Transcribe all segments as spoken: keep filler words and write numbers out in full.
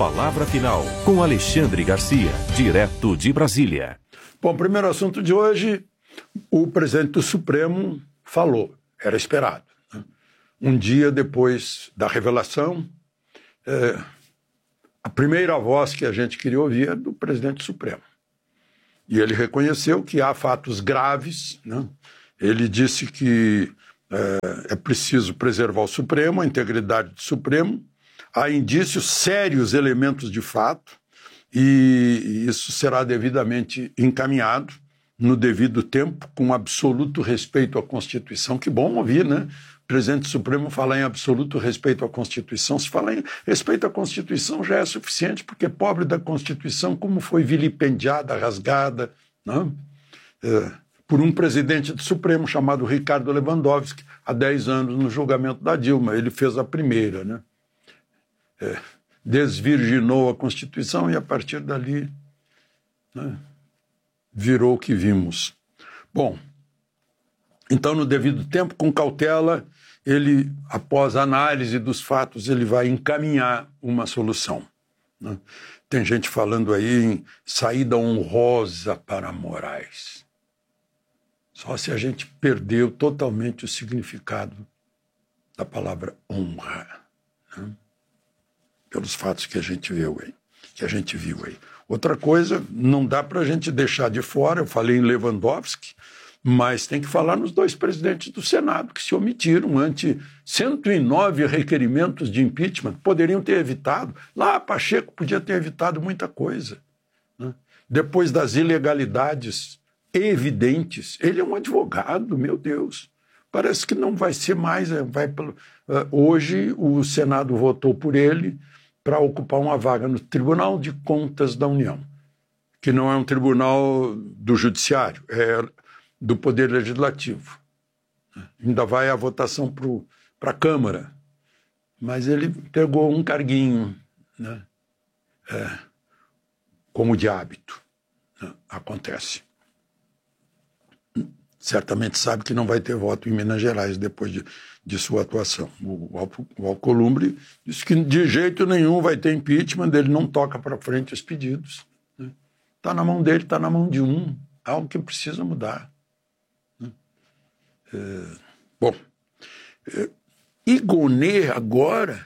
palavra final com Alexandre Garcia, direto de Brasília. Bom, primeiro assunto de hoje, o presidente do Supremo falou, era esperado. Né? Um dia depois da revelação, é, a primeira voz que a gente queria ouvir é do presidente do Supremo. E ele reconheceu que há fatos graves, né? Ele disse que é, é preciso preservar o Supremo, a integridade do Supremo. Há indícios, sérios elementos de fato, e isso será devidamente encaminhado no devido tempo, com absoluto respeito à Constituição. Que bom ouvir, né? O presidente do Supremo falar em absoluto respeito à Constituição. Se falar em respeito à Constituição já é suficiente, porque pobre da Constituição, como foi vilipendiada, rasgada, né? É, por um presidente do Supremo chamado Ricardo Lewandowski, há dez anos no julgamento da Dilma. Ele fez a primeira, né? É, desvirginou a Constituição e, a partir dali, né, virou o que vimos. Bom, então, no devido tempo, com cautela, ele, após a análise dos fatos, ele vai encaminhar uma solução. Né? Tem gente falando aí em saída honrosa para Moraes. Só se a gente perdeu totalmente o significado da palavra honra, né? Pelos fatos que a gente viu aí, que a gente viu aí. Outra coisa, não dá para a gente deixar de fora, eu falei em Lewandowski, mas tem que falar nos dois presidentes do Senado, que se omitiram ante cento e nove requerimentos de impeachment, poderiam ter evitado. Lá, Pacheco podia ter evitado muita coisa, né? Depois das ilegalidades evidentes, ele é um advogado, meu Deus. Parece que não vai ser mais. Vai pelo... Hoje o Senado votou por ele para ocupar uma vaga no Tribunal de Contas da União, que não é um tribunal do Judiciário, é do Poder Legislativo. Ainda vai a votação para a Câmara, mas ele pegou um carguinho, né? É, como de hábito, né? Acontece. Certamente sabe que não vai ter voto em Minas Gerais depois de, de sua atuação. O, o, o Alcolumbre disse que de jeito nenhum vai ter impeachment, ele não toca para frente os pedidos. Está, né? Na mão dele, está na mão de um, algo que precisa mudar. Né? É, bom, é, Igonê agora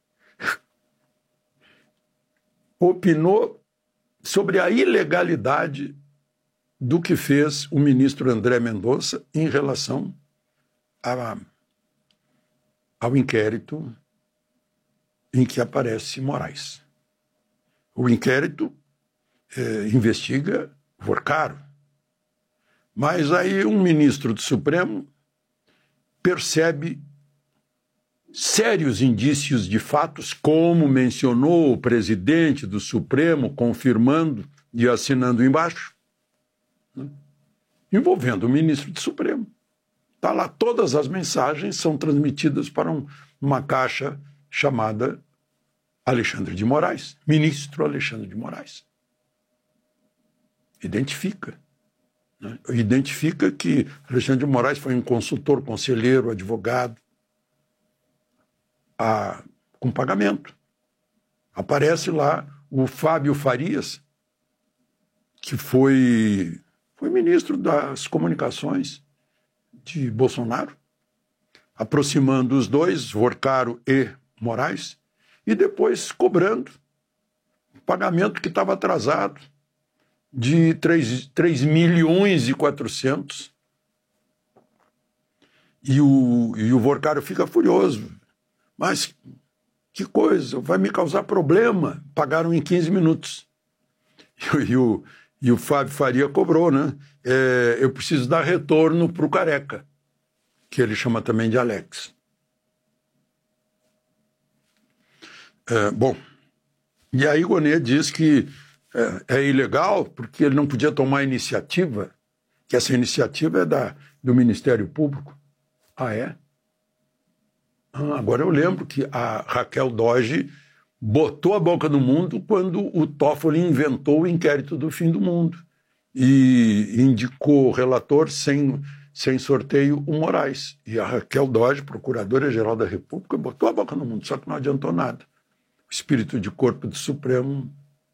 opinou sobre a ilegalidade do que fez o ministro André Mendonça em relação a, ao inquérito em que aparece Moraes. O inquérito é, investiga Vorcaro, mas aí um ministro do Supremo percebe sérios indícios de fatos, como mencionou o presidente do Supremo, confirmando e assinando embaixo, envolvendo o ministro do Supremo. Está lá, todas as mensagens são transmitidas para um, uma caixa chamada Alexandre de Moraes, ministro Alexandre de Moraes. Identifica. Né? Identifica que Alexandre de Moraes foi um consultor, conselheiro, advogado, a, com pagamento. Aparece lá o Fábio Farias, que foi... Foi ministro das Comunicações de Bolsonaro, aproximando os dois, Vorcaro e Moraes, e depois cobrando o pagamento que estava atrasado de três milhões e quatrocentos. E o, e o Vorcaro fica furioso. Mas que coisa, vai me causar problema. Pagaram em quinze minutos. E, e o... E o Fábio Faria cobrou, né? É, eu preciso dar retorno para o Careca, que ele chama também de Alex. É, bom, e aí Igonê diz que é, é ilegal porque ele não podia tomar iniciativa, que essa iniciativa é da, do Ministério Público. Ah, é? Ah, agora eu lembro que a Raquel Dodge botou a boca no mundo quando o Toffoli inventou o inquérito do fim do mundo e indicou o relator sem, sem sorteio o Moraes. E a Raquel Dodge, procuradora-geral da República, botou a boca no mundo, só que não adiantou nada. espírito de corpo do Supremo,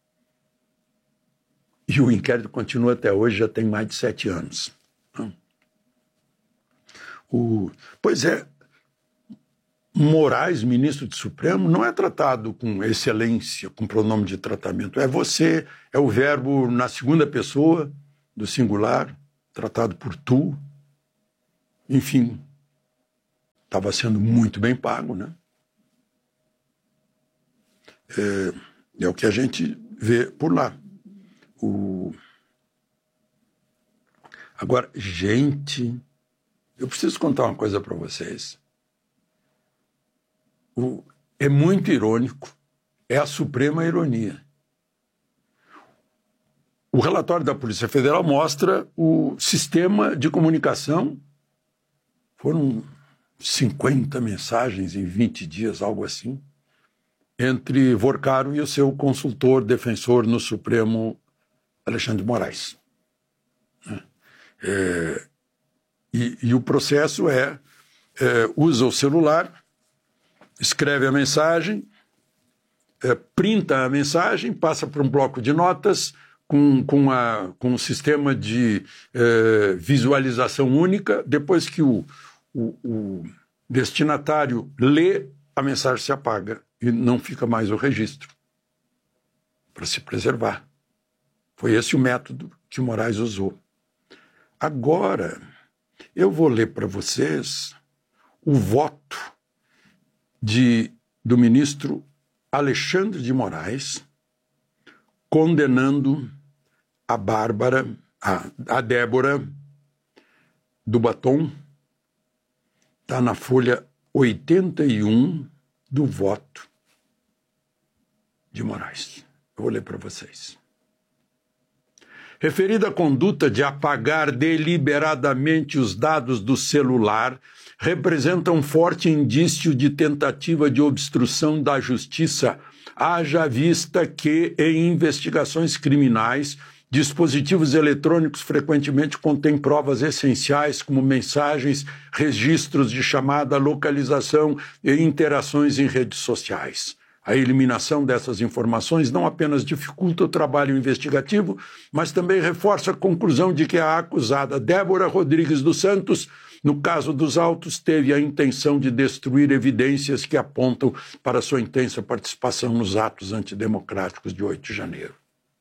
e o inquérito continua até hoje, já tem mais de sete anos. O, pois é, Moraes, ministro do Supremo, não é tratado com excelência, com pronome de tratamento. É você, é o verbo na segunda pessoa do singular, tratado por tu. Enfim, estava sendo muito bem pago, né? É, é o que a gente vê por lá. O... Agora, gente, eu preciso contar uma coisa para vocês. O... É muito irônico, é a suprema ironia. O relatório da Polícia Federal mostra o sistema de comunicação. Foram cinquenta mensagens em vinte dias, algo assim, entre Vorcaro e o seu consultor, defensor no Supremo, Alexandre de Moraes. É, e, e o processo é, é, usa o celular, escreve a mensagem, é, printa a mensagem, passa para um bloco de notas com, com, a, com um sistema de é, visualização única. Depois que o, o, o destinatário lê, a mensagem se apaga e não fica mais o registro para se preservar. Foi esse o método que o Moraes usou. Agora, eu vou ler para vocês o voto de, do ministro Alexandre de Moraes condenando a Bárbara, a, a Débora do Batom. Está na folha oitenta e um do voto de Moraes. Eu vou ler para vocês. Referida conduta de apagar deliberadamente os dados do celular representa um forte indício de tentativa de obstrução da justiça, haja vista que, em investigações criminais, dispositivos eletrônicos frequentemente contêm provas essenciais como mensagens, registros de chamada, localização e interações em redes sociais. A eliminação dessas informações não apenas dificulta o trabalho investigativo, mas também reforça a conclusão de que a acusada Débora Rodrigues dos Santos, no caso dos autos, teve a intenção de destruir evidências que apontam para sua intensa participação nos atos antidemocráticos de oito de janeiro.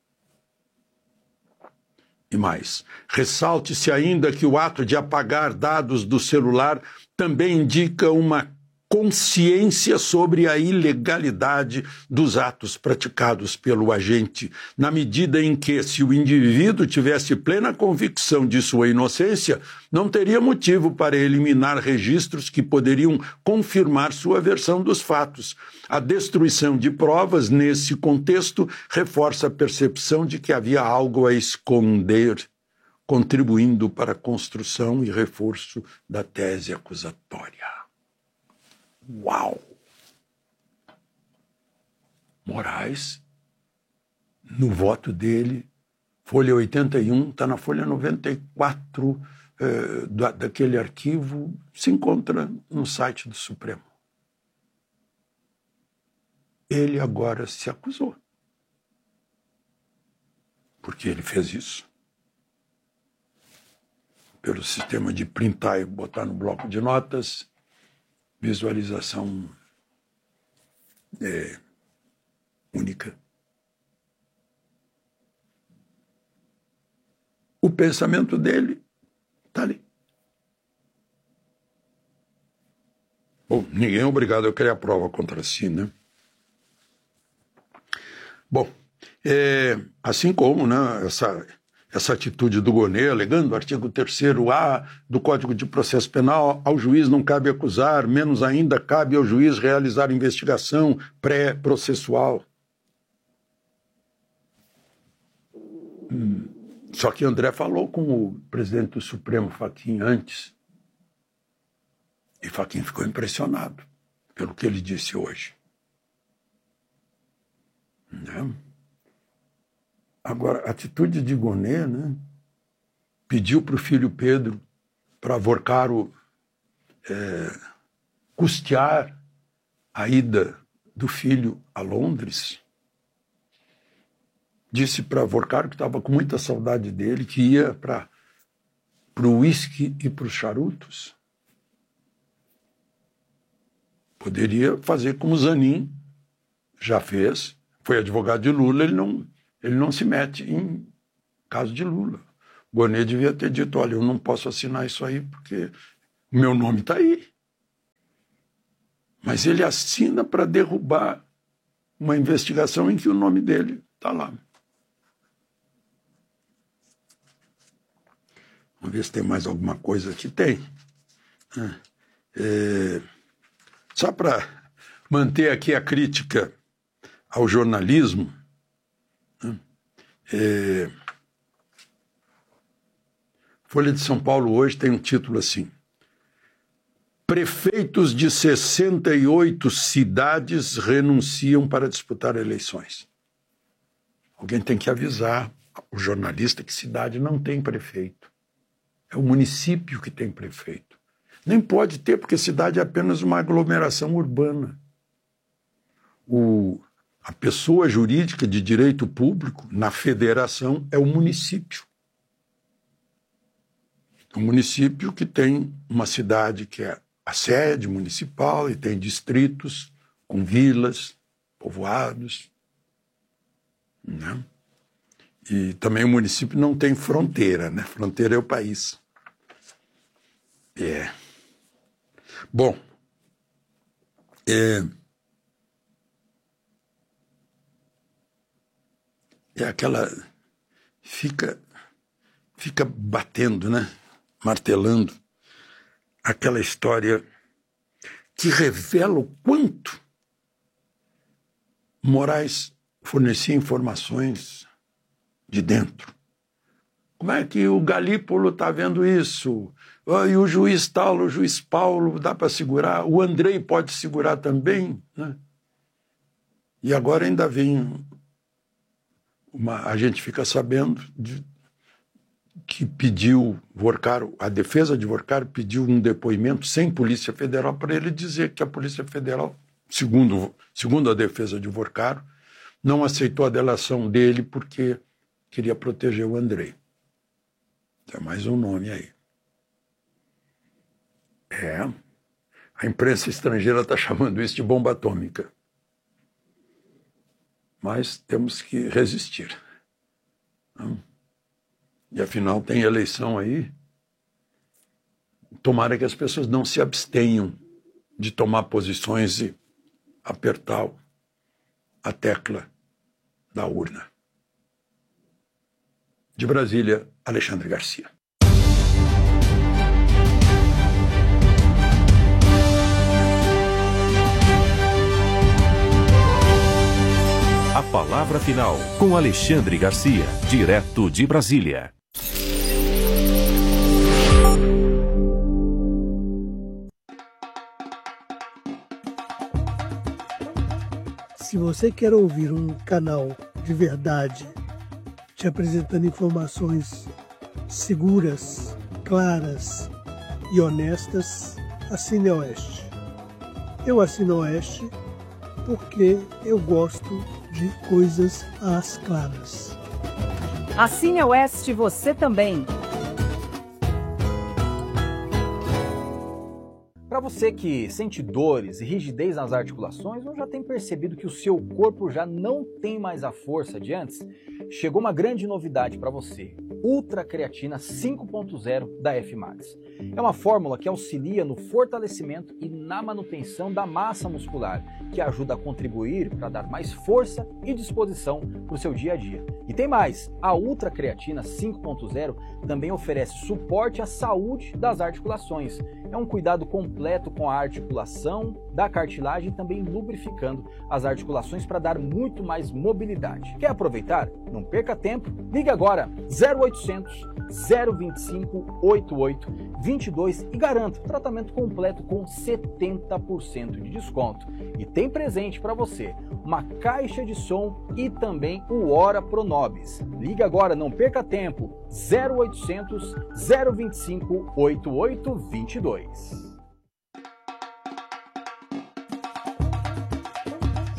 E mais, ressalte-se ainda que o ato de apagar dados do celular também indica uma consciência sobre a ilegalidade dos atos praticados pelo agente, na medida em que, se o indivíduo tivesse plena convicção de sua inocência, não teria motivo para eliminar registros que poderiam confirmar sua versão dos fatos. A destruição de provas, nesse contexto, reforça a percepção de que havia algo a esconder, contribuindo para a construção e reforço da tese acusatória. Uau! Moraes, no voto dele, folha oitenta e um, está na folha noventa e quatro eh, da, daquele arquivo, se encontra no site do Supremo. Ele agora se acusou. Porque ele fez isso. Pelo sistema de printar e botar no bloco de notas, visualização é, única. O pensamento dele está ali. Bom, ninguém é obrigado a criar prova contra si, né? Bom, é, assim como, né, essa... Essa atitude do Gonê, alegando o artigo terceiro A do Código de Processo Penal, ao juiz não cabe acusar, menos ainda cabe ao juiz realizar investigação pré-processual. Hum. Só que André falou com o presidente do Supremo, Fachin, antes, e Fachin ficou impressionado pelo que ele disse hoje. Né? Agora, a atitude de Gonê, né, pediu para o filho Pedro, para Vorcaro é, custear a ida do filho a Londres, disse para Vorcaro que estava com muita saudade dele, que ia para o uísque e para os charutos. Poderia fazer como Zanin já fez, foi advogado de Lula, ele não, ele não se mete em caso de Lula. Bonet devia ter dito, olha, eu não posso assinar isso aí porque o meu nome está aí. Mas ele assina para derrubar uma investigação em que o nome dele está lá. Vamos ver se tem mais alguma coisa aqui. Tem. É, só para manter aqui a crítica ao jornalismo, é, Folha de São Paulo hoje tem um título assim: prefeitos de sessenta e oito cidades renunciam para disputar eleições. Alguém tem que avisar o jornalista que cidade não tem prefeito. É o município que tem prefeito. Nem pode ter, porque cidade é apenas uma aglomeração urbana. O, a pessoa jurídica de direito público na federação é o município. O município que tem uma cidade que é a sede municipal e tem distritos com vilas, povoados, né? E também o município não tem fronteira, né? Fronteira é o país. É. Bom, é, é aquela fica fica batendo, né? Martelando aquela história que revela o quanto Moraes fornecia informações de dentro. Como é que o Galípolo está vendo isso? Oh, e o juiz tal, o juiz Paulo, dá para segurar? O Andrei pode segurar também? Né? E agora ainda vem uma... A gente fica sabendo de, que pediu Vorcaro, a defesa de Vorcaro pediu um depoimento sem Polícia Federal para ele dizer que a Polícia Federal, segundo, segundo a defesa de Vorcaro, não aceitou a delação dele porque queria proteger o Andrei. Tem mais um nome aí. É, a imprensa estrangeira está chamando isso de bomba atômica. Mas temos que resistir. Não? E afinal tem eleição aí. Tomara que as pessoas não se abstenham de tomar posições e apertar a tecla da urna. De Brasília, Alexandre Garcia. A palavra final com Alexandre Garcia, direto de Brasília. Se você quer ouvir um canal de verdade, te apresentando informações seguras, claras e honestas, assine a Oeste. Eu assino a Oeste porque eu gosto de coisas às claras. Assine a Oeste você também. Para você que sente dores e rigidez nas articulações ou já tem percebido que o seu corpo já não tem mais a força de antes, chegou uma grande novidade para você: Ultra Creatina cinco ponto zero da F Max. É uma fórmula que auxilia no fortalecimento e na manutenção da massa muscular, que ajuda a contribuir para dar mais força e disposição para o seu dia a dia. E tem mais, a Ultra Creatina cinco ponto zero também oferece suporte à saúde das articulações. É um cuidado completo com a articulação da cartilagem e também lubrificando as articulações para dar muito mais mobilidade. Quer aproveitar? Não perca tempo, ligue agora zero oitocentos, zero vinte e cinco, oitenta e oito, vinte e dois e garanta o tratamento completo com setenta por cento de desconto. E tem presente para você, uma caixa de som e também o Ora Pronobis. Ligue agora, não perca tempo, zero oitocentos, zero vinte e cinco, oitenta e oito, vinte e dois.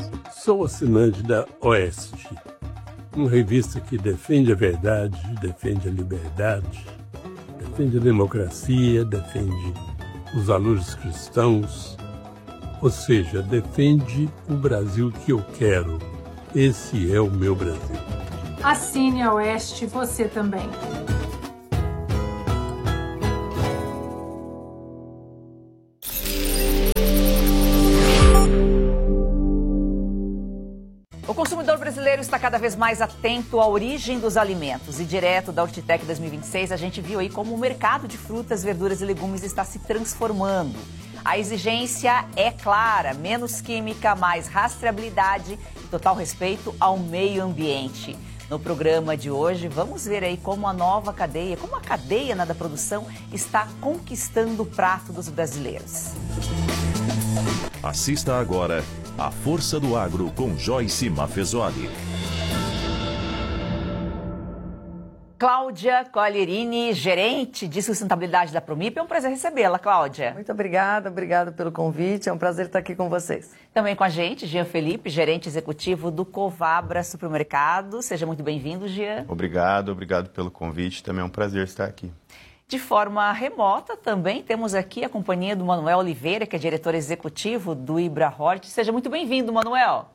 Sou assinante da Oeste, uma revista que defende a verdade, defende a liberdade, defende a democracia, defende os valores cristãos, ou seja, defende o Brasil que eu quero. Esse é o meu Brasil. Assine a Oeste, você também. O consumidor brasileiro está cada vez mais atento à origem dos alimentos. E direto da Hortitec dois mil e vinte e seis, a gente viu aí como o mercado de frutas, verduras e legumes está se transformando. A exigência é clara: menos química, mais rastreabilidade e total respeito ao meio ambiente. No programa de hoje, vamos ver aí como a nova cadeia, como a cadeia né, da produção está conquistando o prato dos brasileiros. Assista agora A Força do Agro com Joyce Maffezoli. Cláudia Coglierini, gerente de sustentabilidade da Promip. É um prazer recebê-la, Cláudia. Muito obrigada, obrigada pelo convite. É um prazer estar aqui com vocês. Também com a gente, Jean Felipe, gerente executivo do Covabra Supermercado. Seja muito bem-vindo, Jean. Obrigado, obrigado pelo convite. Também é um prazer estar aqui. De forma remota, também temos aqui a companhia do Manuel Oliveira, que é diretor executivo do IbraHort. Seja muito bem-vindo, Manuel.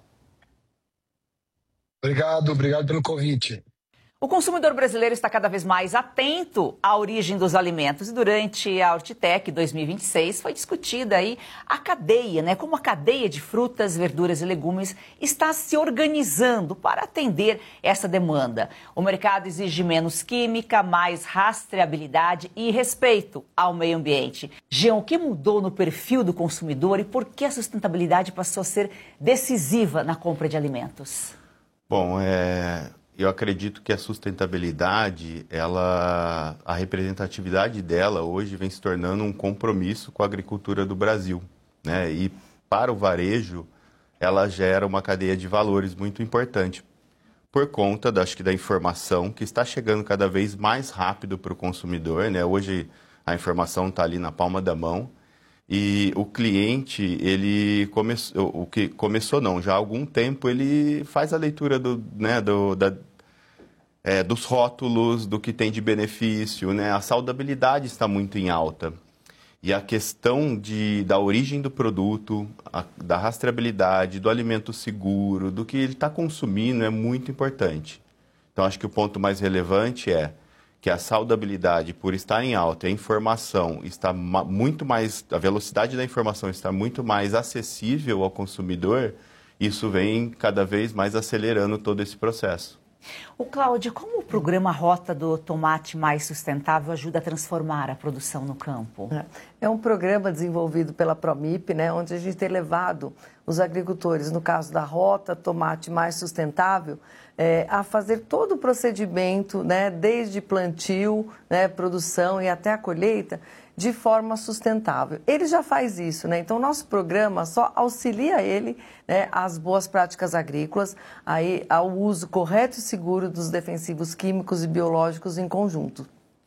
Obrigado, obrigado pelo convite. O consumidor brasileiro está cada vez mais atento à origem dos alimentos e durante a Hortitec dois mil e vinte e seis foi discutida aí a cadeia, né? Como a cadeia de frutas, verduras e legumes está se organizando para atender essa demanda. O mercado exige menos química, mais rastreabilidade e respeito ao meio ambiente. Jean, o que mudou no perfil do consumidor e por que a sustentabilidade passou a ser decisiva na compra de alimentos? Bom, é... eu acredito que a sustentabilidade, ela, a representatividade dela hoje vem se tornando um compromisso com a agricultura do Brasil, né? E para o varejo, ela gera uma cadeia de valores muito importante, por conta, da, acho que, da informação que está chegando cada vez mais rápido para o consumidor, né? Hoje a informação está ali na palma da mão. E o cliente, ele começou, o que começou não, já há algum tempo ele faz a leitura do, né, do, da, é, dos rótulos, do que tem de benefício, né? A saudabilidade está muito em alta. E a questão de, da origem do produto, a, da rastreabilidade, do alimento seguro, do que ele está consumindo é muito importante. Então, acho que o ponto mais relevante é que a saudabilidade, por estar em alta, a informação está muito mais, a velocidade da informação está muito mais acessível ao consumidor, isso vem cada vez mais acelerando todo esse processo. O Cláudia, como o programa Rota do Tomate Mais Sustentável ajuda a transformar a produção no campo? É um programa desenvolvido pela Promip, né, onde a gente tem levado os agricultores, no caso da Rota Tomate Mais Sustentável, É, a fazer todo o procedimento, né, desde plantio, né, produção e até a colheita, de forma sustentável. Ele já faz isso, né? Então, o nosso programa só auxilia ele, né, às boas práticas agrícolas, aí, ao uso correto e seguro dos defensivos químicos e biológicos em conjunto.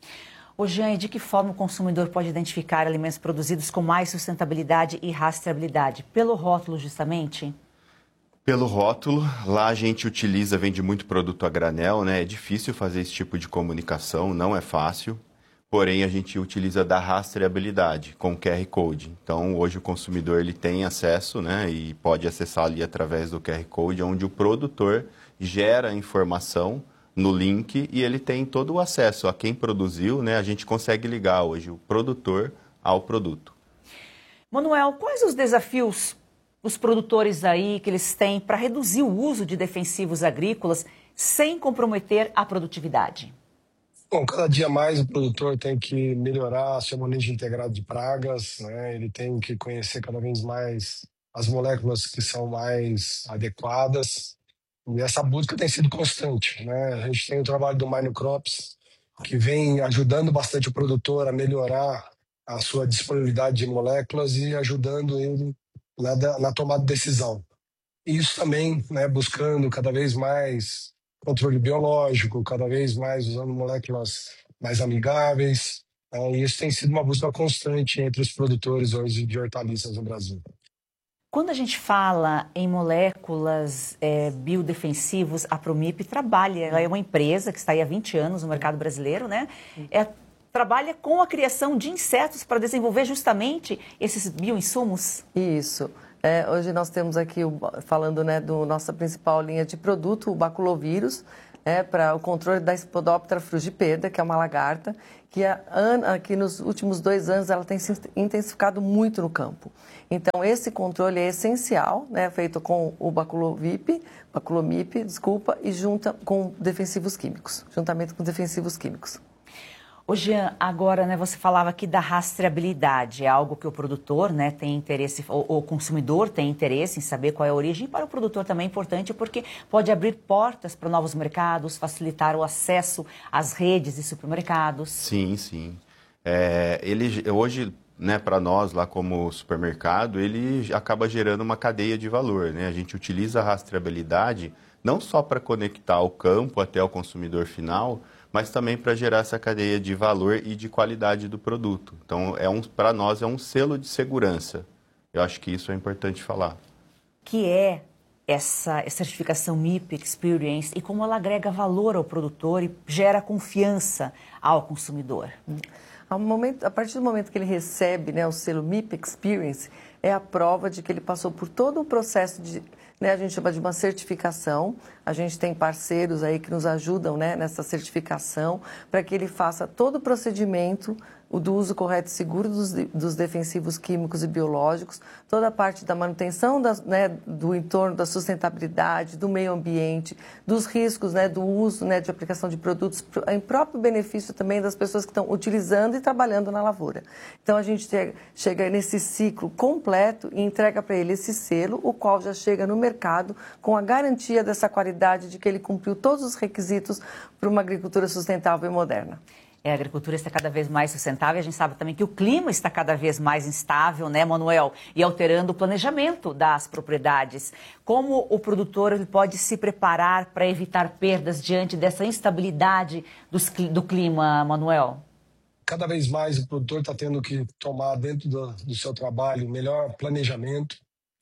Ô Jean, de que forma o consumidor pode identificar alimentos produzidos com mais sustentabilidade e rastreabilidade? Pelo rótulo, justamente? Pelo rótulo, lá a gente utiliza, vende muito produto a granel, né? É difícil fazer esse tipo de comunicação, não é fácil, porém a gente utiliza da rastreabilidade com Q R Code. Então hoje o consumidor ele tem acesso, né? E pode acessar ali através do Q R Code, onde o produtor gera a informação no link e ele tem todo o acesso a quem produziu, né? A gente consegue ligar hoje o produtor ao produto. Manuel, quais os desafios os produtores aí que eles têm para reduzir o uso de defensivos agrícolas sem comprometer a produtividade? Bom, cada dia mais o produtor tem que melhorar seu manejo integrado de pragas, né? Ele tem que conhecer cada vez mais as moléculas que são mais adequadas. E essa busca tem sido constante, né? A gente tem o trabalho do Minocrops, que vem ajudando bastante o produtor a melhorar a sua disponibilidade de moléculas e ajudando ele Na, na tomada de decisão. Isso também, né, buscando cada vez mais controle biológico, cada vez mais usando moléculas mais amigáveis. Né, e isso tem sido uma busca constante entre os produtores hoje de hortaliças no Brasil. Quando a gente fala em moléculas é, biodefensivos, a Promip trabalha, ela é uma empresa que está aí há vinte anos no mercado brasileiro, né? É, trabalha com a criação de insetos para desenvolver justamente esses bioinsumos? Isso. É, hoje nós temos aqui, o, falando né, do nossa principal linha de produto, o baculovírus, é, para o controle da Spodoptera frugipeda, que é uma lagarta, que, a, a, que nos últimos dois anos ela tem se intensificado muito no campo. Então, esse controle é essencial, né, feito com o baculovip, baculomip, desculpa, e junta com defensivos químicos, juntamente com defensivos químicos. Ô Jean, agora né, você falava aqui da rastreabilidade, é algo que o produtor né, tem interesse, o, o consumidor tem interesse em saber qual é a origem, e para o produtor também é importante porque pode abrir portas para novos mercados, facilitar o acesso às redes de supermercados. Sim, sim. É, ele, hoje, né, para nós lá como supermercado, ele acaba gerando uma cadeia de valor, né? A gente utiliza a rastreabilidade não só para conectar o campo até o consumidor final, mas também para gerar essa cadeia de valor e de qualidade do produto. Então, é um, para nós, é um selo de segurança. Eu acho que isso é importante falar. Que é essa certificação M I P Experience e como ela agrega valor ao produtor e gera confiança ao consumidor? Ao momento, a partir do momento que ele recebe né, o selo M I P Experience, é a prova de que ele passou por todo o processo de... Né, a gente chama de uma certificação, a gente tem parceiros aí que nos ajudam né, nessa certificação para que ele faça todo o procedimento o do uso correto e seguro dos, dos defensivos químicos e biológicos, toda a parte da manutenção das, né, do entorno, da sustentabilidade, do meio ambiente, dos riscos né, do uso né, de aplicação de produtos em próprio benefício também das pessoas que estão utilizando e trabalhando na lavoura. Então, a gente chega nesse ciclo completo e entrega para ele esse selo, o qual já chega no mercado com a garantia dessa qualidade de que ele cumpriu todos os requisitos para uma agricultura sustentável e moderna. É, a agricultura está cada vez mais sustentável, a gente sabe também que o clima está cada vez mais instável, né, Manuel? E alterando o planejamento das propriedades. Como o produtor ele pode se preparar para evitar perdas diante dessa instabilidade dos, do clima, Manuel? Cada vez mais o produtor está tendo que tomar dentro do, do seu trabalho melhor planejamento.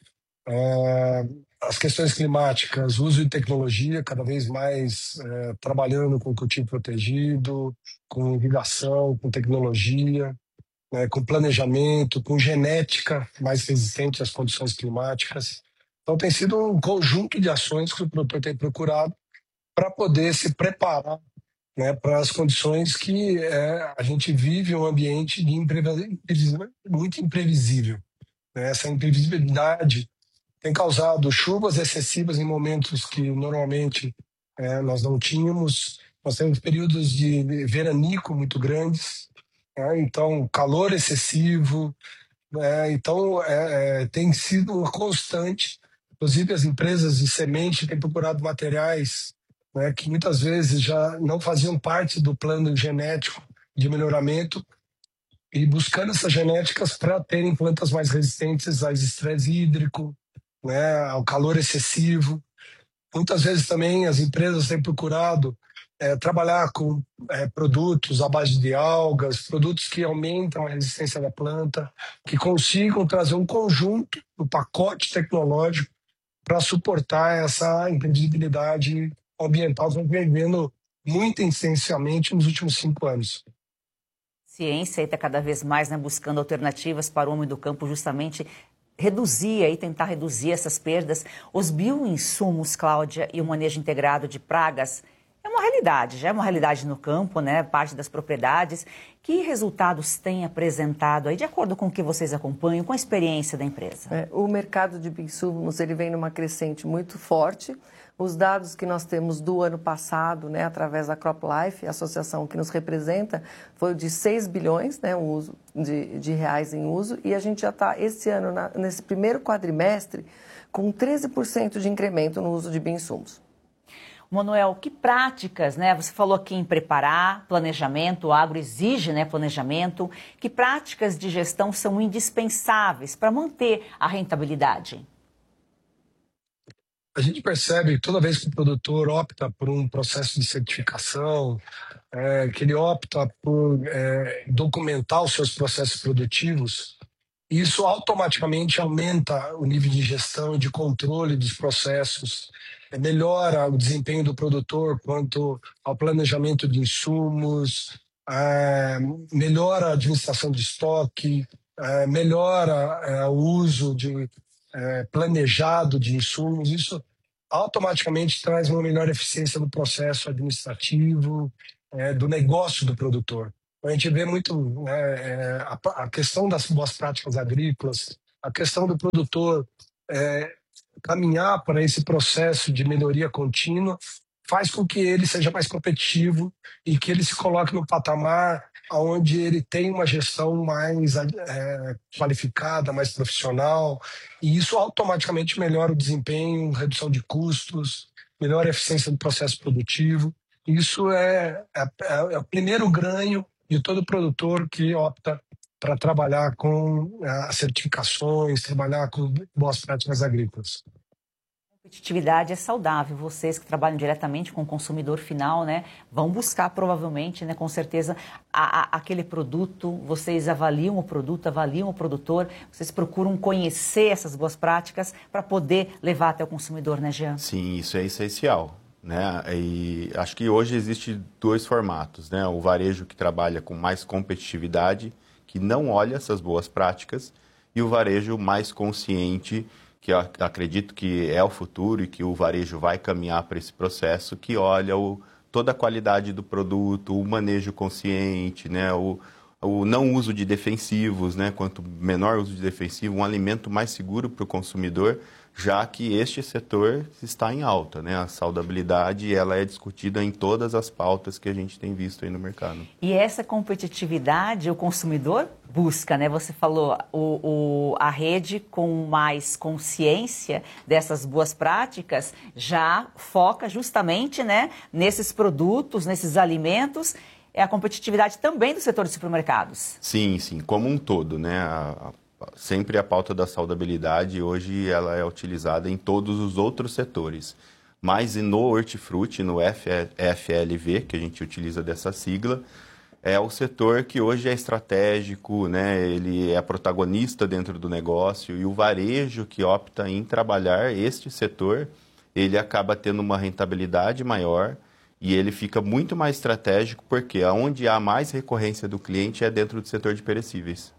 É, as questões climáticas, uso de tecnologia, cada vez mais é, trabalhando com cultivo protegido, com irrigação, com tecnologia, né, com planejamento, com genética mais resistente às condições climáticas. Então tem sido um conjunto de ações que o produtor tem procurado para poder se preparar né, para as condições que é, a gente vive um ambiente de imprevisível, muito imprevisível. Né? Essa imprevisibilidade tem causado chuvas excessivas em momentos que normalmente é, nós não tínhamos. Nós temos períodos de veranico muito grandes, né? Então calor excessivo. Né? Então é, é, tem sido uma constante. Inclusive as empresas de semente têm procurado materiais né, que muitas vezes já não faziam parte do plano genético de melhoramento e buscando essas genéticas para terem plantas mais resistentes ao estresse hídrico, né, ao calor excessivo. Muitas vezes também as empresas têm procurado é, trabalhar com é, produtos à base de algas, produtos que aumentam a resistência da planta, que consigam trazer um conjunto, um pacote tecnológico para suportar essa imprevisibilidade ambiental que estamos vivendo muito intensamente nos últimos cinco anos. Ciência está cada vez mais né, buscando alternativas para o homem do campo justamente reduzir e tentar reduzir essas perdas. Os bioinsumos, Cláudia, e o manejo integrado de pragas é uma realidade, já é uma realidade no campo, né? Parte das propriedades. Que resultados tem apresentado aí, de acordo com o que vocês acompanham, com a experiência da empresa? É, o mercado de bioinsumos ele vem numa crescente muito forte. Os dados que nós temos do ano passado, né, através da CropLife, a associação que nos representa, foi de seis bilhões né, o uso de, de reais em uso, e a gente já está, esse ano, na, nesse primeiro quadrimestre, com treze por cento de incremento no uso de bioinsumos. Manuel, que práticas, né? Você falou aqui em preparar, planejamento, o agro exige né, planejamento. Que práticas de gestão são indispensáveis para manter a rentabilidade? A gente percebe que toda vez que o produtor opta por um processo de certificação, é, que ele opta por é, documentar os seus processos produtivos, Isso automaticamente aumenta o nível de gestão e de controle dos processos, melhora o desempenho do produtor quanto ao planejamento de insumos, é, melhora a administração de estoque, é, melhora é, o uso de, é, planejado de insumos. Isso automaticamente traz uma melhor eficiência do processo administrativo, é, do negócio do produtor. A gente vê muito, né, a, a questão das boas práticas agrícolas, a questão do produtor é, caminhar para esse processo de melhoria contínua, faz com que ele seja mais competitivo e que ele se coloque no patamar onde ele tem uma gestão mais é, qualificada, mais profissional, e isso automaticamente melhora o desempenho, redução de custos, melhora a eficiência do processo produtivo. Isso é, é, é o primeiro ganho de todo produtor que opta para trabalhar com as certificações, trabalhar com boas práticas agrícolas. Competitividade é saudável. Vocês que trabalham diretamente com o consumidor final, né, vão buscar provavelmente, né, com certeza, a, a, aquele produto. Vocês avaliam o produto, avaliam o produtor. Vocês procuram conhecer essas boas práticas para poder levar até o consumidor, né, Jean? Sim, isso é essencial, né? E acho que hoje existe dois formatos, né? O varejo que trabalha com mais competitividade, que não olha essas boas práticas, e o varejo mais consciente, que eu acredito que é o futuro e que o varejo vai caminhar para esse processo, que olha o, toda a qualidade do produto, o manejo consciente, né? o, o não uso de defensivos, né? Quanto menor o uso de defensivo, um alimento mais seguro para o consumidor, já que este setor está em alta, né? A saudabilidade, ela é discutida em todas as pautas que a gente tem visto aí no mercado. E essa competitividade o consumidor busca, né? Você falou, o, o, a rede com mais consciência dessas boas práticas já foca justamente, né, nesses produtos, nesses alimentos. É a competitividade também do setor de supermercados. Sim, sim, como um todo, né? A, a... Sempre a pauta da saudabilidade, hoje ela é utilizada em todos os outros setores. Mas no hortifruti, no F L V, que a gente utiliza dessa sigla, é o setor que hoje é estratégico, né? Ele é protagonista dentro do negócio, e o varejo que opta em trabalhar este setor, ele acaba tendo uma rentabilidade maior e ele fica muito mais estratégico, porque onde há mais recorrência do cliente é dentro do setor de perecíveis.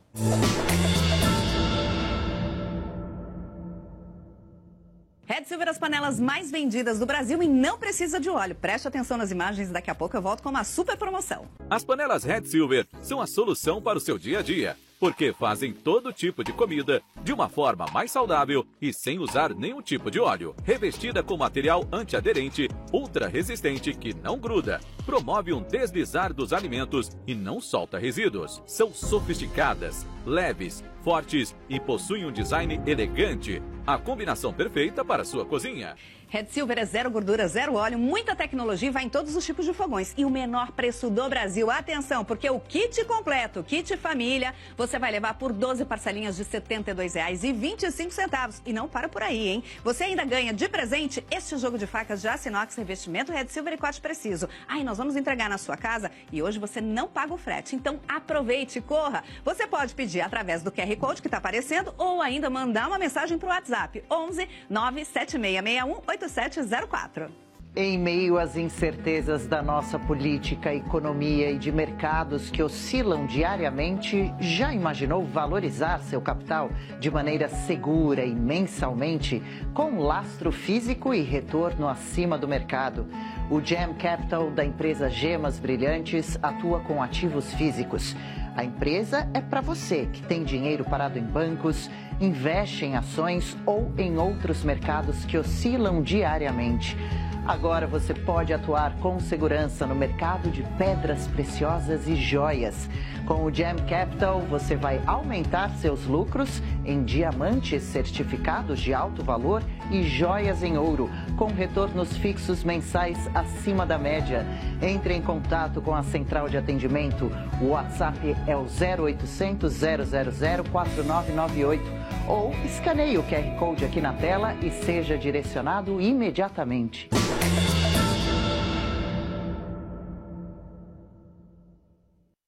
Red Silver, as panelas mais vendidas do Brasil e não precisa de óleo. Preste atenção nas imagens e daqui a pouco eu volto com uma super promoção. As panelas Red Silver são a solução para o seu dia a dia, porque fazem todo tipo de comida de uma forma mais saudável e sem usar nenhum tipo de óleo. Revestida com material antiaderente, ultra resistente que não gruda, promove um deslizar dos alimentos e não solta resíduos. São sofisticadas, leves, fortes e possuem um design elegante. A combinação perfeita para a sua cozinha. Red Silver é zero gordura, zero óleo, muita tecnologia e vai em todos os tipos de fogões. E o menor preço do Brasil. Atenção, porque o kit completo, o kit família, você vai levar por doze parcelinhas de setenta e dois reais e vinte e cinco centavos. E não para por aí, hein? Você ainda ganha de presente este jogo de facas de aço inox, revestimento Red Silver e corte preciso. Aí nós vamos entregar na sua casa e hoje você não paga o frete. Então aproveite, corra. Você pode pedir através do Q R Code que está aparecendo ou ainda mandar uma mensagem para o WhatsApp onze nove sete seis seis um oito sete zero quatro. Em meio às incertezas da nossa política, economia e de mercados que oscilam diariamente, já imaginou valorizar seu capital de maneira segura e mensalmente, com lastro físico e retorno acima do mercado? O Gem Capital da empresa Gemas Brilhantes atua com ativos físicos. A empresa é para você que tem dinheiro parado em bancos, investe em ações ou em outros mercados que oscilam diariamente. Agora você pode atuar com segurança no mercado de pedras preciosas e joias. Com o Gem Capital, você vai aumentar seus lucros em diamantes certificados de alto valor e joias em ouro, com retornos fixos mensais acima da média. Entre em contato com a central de atendimento. O WhatsApp é o zero oitocentos, zero zero zero, quatro nove nove oito ou escaneie o Q R Code aqui na tela e seja direcionado imediatamente.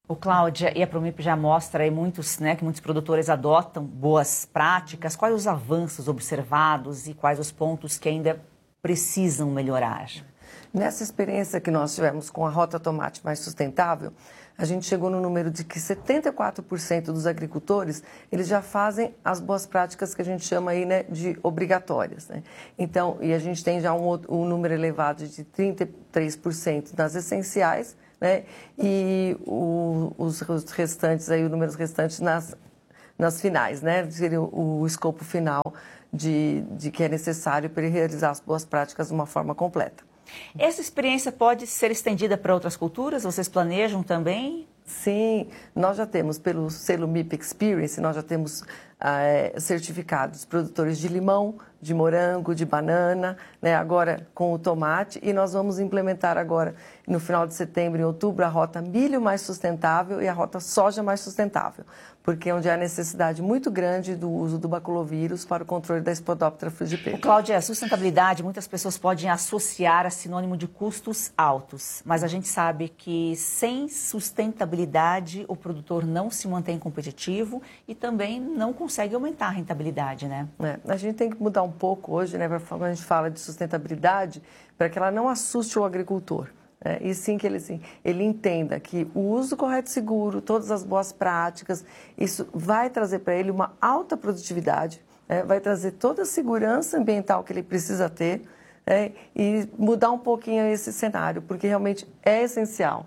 O Cláudia, e a Promip já mostra aí muitos, né, que muitos produtores adotam boas práticas. Quais os avanços observados e quais os pontos que ainda precisam melhorar? Nessa experiência que nós tivemos com a Rota Tomate Mais Sustentável, a gente chegou no número de que setenta e quatro por cento dos agricultores, eles já fazem as boas práticas que a gente chama aí, né, de obrigatórias, né? Então, e a gente tem já um, um número elevado de trinta e três por cento das essenciais, né? E o, os restantes, aí, os números restantes nas, nas finais, né? Seria o, o escopo final de, de que é necessário para ele realizar as boas práticas de uma forma completa. Essa experiência pode ser estendida para outras culturas? Vocês planejam também? Sim, nós já temos, pelo selo M I P Experience, nós já temos é, certificados produtores de limão, de morango, de banana, né, agora com o tomate, e nós vamos implementar agora, no final de setembro e outubro, a rota milho mais sustentável e a rota soja mais sustentável, porque é onde há necessidade muito grande do uso do baculovírus para o controle da Spodoptera frugipeca. Cláudia, a sustentabilidade, muitas pessoas podem associar a sinônimo de custos altos, mas a gente sabe que sem sustentabilidade o produtor não se mantém competitivo e também não consegue aumentar a rentabilidade, né? É, a gente tem que mudar um pouco hoje, né, quando a gente fala de sustentabilidade, para que ela não assuste o agricultor. É, e sim que ele, sim, ele entenda que o uso correto e seguro, todas as boas práticas, isso vai trazer para ele uma alta produtividade, é, vai trazer toda a segurança ambiental que ele precisa ter, é, e mudar um pouquinho esse cenário, porque realmente é essencial.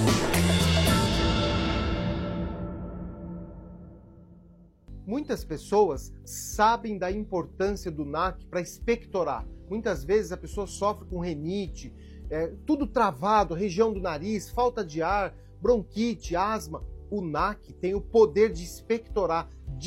Muitas pessoas sabem da importância do N A C para expectorar. Muitas vezes a pessoa sofre com rinite, é, tudo travado, região do nariz, falta de ar, bronquite, asma. O N A C tem o poder de expectorar,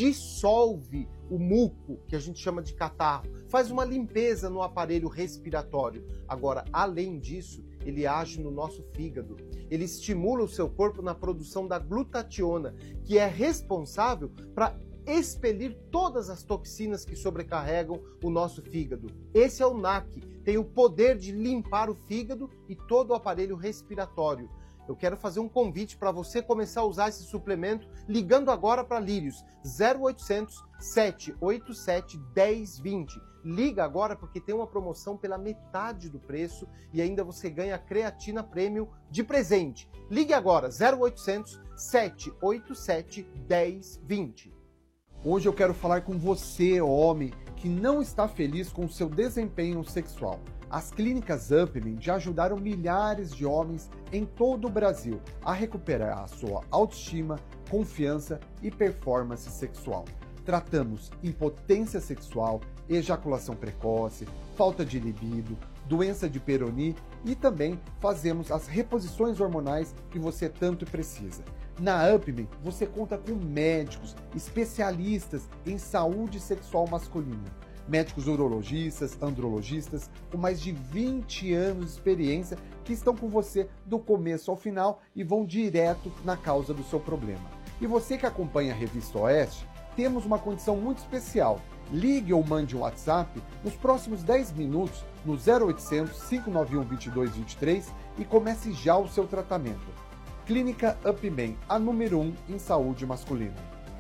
dissolve o muco, que a gente chama de catarro, faz uma limpeza no aparelho respiratório. Agora, além disso, ele age no nosso fígado. Ele estimula o seu corpo na produção da glutationa, que é responsável para expelir todas as toxinas que sobrecarregam o nosso fígado. Esse é o N A C, tem o poder de limpar o fígado e todo o aparelho respiratório. Eu quero fazer um convite para você começar a usar esse suplemento ligando agora para Lírios, zero oitocentos, sete oito sete, um zero dois zero. Liga agora porque tem uma promoção pela metade do preço e ainda você ganha creatina Premium de presente. Ligue agora, zero oitocentos, sete oito sete, um zero dois zero. Hoje eu quero falar com você, homem, que não está feliz com o seu desempenho sexual. As clínicas Upman já ajudaram milhares de homens em todo o Brasil a recuperar a sua autoestima, confiança e performance sexual. Tratamos impotência sexual, ejaculação precoce, falta de libido, doença de Peyronie e também fazemos as reposições hormonais que você tanto precisa. Na Upman, você conta com médicos especialistas em saúde sexual masculina, médicos urologistas, andrologistas, com mais de vinte anos de experiência que estão com você do começo ao final e vão direto na causa do seu problema. E você que acompanha a Revista Oeste, temos uma condição muito especial. Ligue ou mande um WhatsApp nos próximos dez minutos no zero oitocentos, cinco nove um, dois dois dois três e comece já o seu tratamento. Clínica Upman, a número um em saúde masculina.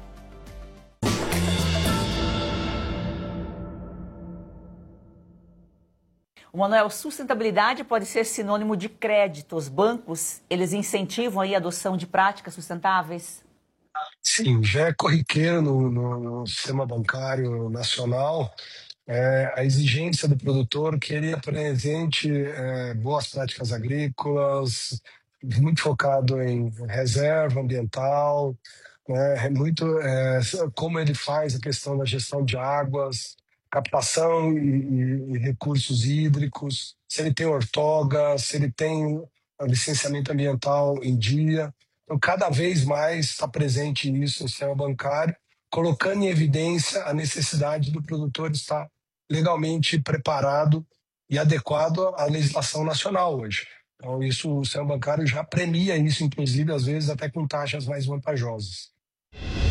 O Manuel, sustentabilidade pode ser sinônimo de crédito. Os bancos, eles incentivam aí a adoção de práticas sustentáveis? Sim, já é corriqueiro no, no, no sistema bancário nacional é, a exigência do produtor que ele apresente é, boas práticas agrícolas, muito focado em reserva ambiental, né, muito é, como ele faz a questão da gestão de águas, captação e, e, e recursos hídricos, se ele tem ortoga, se ele tem licenciamento ambiental em dia. Então, cada vez mais está presente isso no sistema bancário, colocando em evidência a necessidade do produtor estar legalmente preparado e adequado à legislação nacional hoje. Então, isso, o sistema bancário já premia isso, inclusive, às vezes, até com taxas mais vantajosas.